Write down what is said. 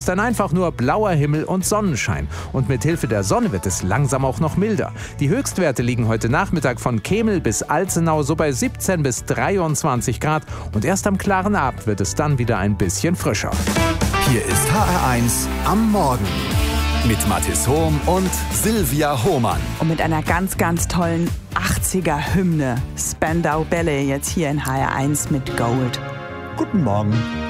ist dann einfach nur blauer Himmel und Sonnenschein. Und mit Hilfe der Sonne wird es langsam auch noch milder. Die Höchstwerte liegen heute Nachmittag von Kemel bis Alzenau so bei 17 bis 23 Grad. Und erst am klaren Abend wird es dann wieder ein bisschen frischer. Hier ist HR1 am Morgen mit Mathis Hohm und Silvia Hohmann. Und mit einer ganz, ganz tollen 80er-Hymne. Spandau Ballet jetzt hier in HR1 mit Gold. Guten Morgen.